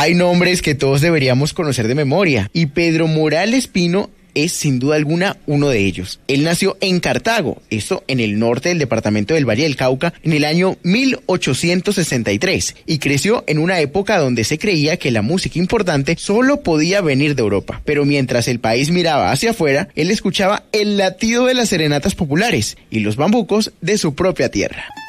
Hay nombres que todos deberíamos conocer de memoria, y Pedro Morales Pino es sin duda alguna uno de ellos. Él nació en Cartago, esto en el norte del departamento del Valle del Cauca, en el año 1863, y creció en una época donde se creía que la música importante solo podía venir de Europa. Pero mientras el país miraba hacia afuera, él escuchaba el latido de las serenatas populares y los bambucos de su propia tierra.